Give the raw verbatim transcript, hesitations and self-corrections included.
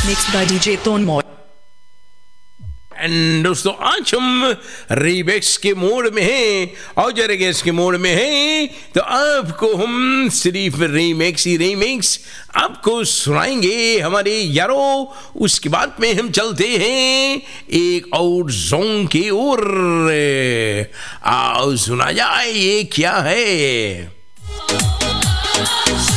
Mixed by D J Tonmoy. And दोस्तों आज हम रीबेक्स के मोड में हैं और जरेगेस के मोड में हैं, तो आपको हम सिर्फ रीमेक्स ही रीमेक्स आपको सुनाएंगे हमारे यारो। उसके बाद में हम चलते हैं एक और जोन की ओर। आओ सुना जाए ये क्या है।